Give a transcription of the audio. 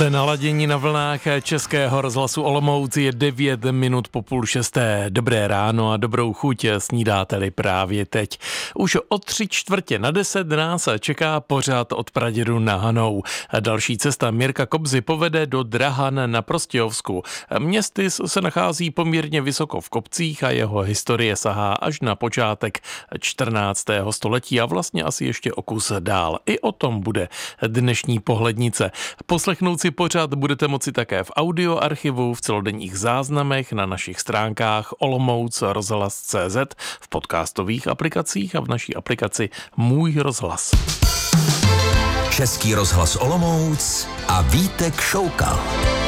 Jste naladění na vlnách Českého rozhlasu Olomouc, je 9 minut po 5:30. Dobré ráno a dobrou chuť snídáte-li právě teď. Už o 9:45 nás čeká pořad od pradědu na Hanou. Další cesta Mirka Kobzy povede do Drahan na Prostějovsku. Městys se nachází poměrně vysoko v kopcích a jeho historie sahá až na počátek 14. století a vlastně asi ještě o kus dál. I o tom bude dnešní pohlednice. Poslechnout si pořad budete moci také v audioarchivu, v celodenních záznamech, na našich stránkách olomouc.rozhlas.cz, v podcastových aplikacích a v naší aplikaci Můj rozhlas. Český rozhlas Olomouc a Vítek Šoukal.